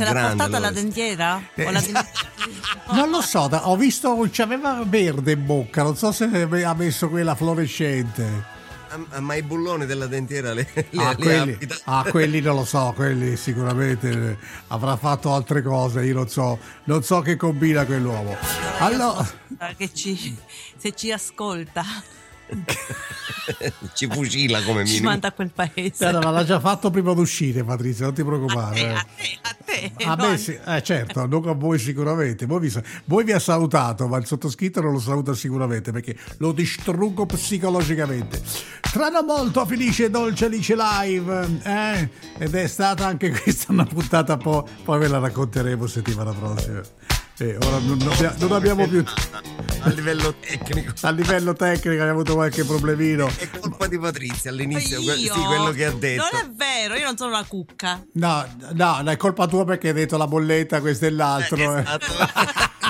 Se l'ha grande, portata la allora. dentiera? O la Non lo so, ho visto c'aveva verde in bocca, non so se ha messo quella fluorescente. Ma i bulloni della dentiera le Quelli, ha quelli non lo so, quelli sicuramente avrà fatto altre cose, io non so che combina quell'uomo. Allora, che se ci ascolta ci fucila come ci minimo. manda a quel paese. ma l'ha già fatto prima d'uscire, Patrizia, non ti preoccupare. A te. A no, me sì, certo, non a voi sicuramente. Voi vi ha salutato, ma il sottoscritto non lo saluta sicuramente perché lo distruggo psicologicamente. Tra non molto Felice e Dolce Alice Live, ed è stata anche questa una puntata poi ve la racconteremo settimana prossima. Ora non abbiamo più A livello tecnico a livello tecnico abbiamo avuto qualche problemino. è colpa di Patrizia all'inizio, io? sì, quello che ha detto. Non è vero, io non sono una cucca. No, è colpa tua perché hai detto la bolletta, questo e l'altro. Esatto.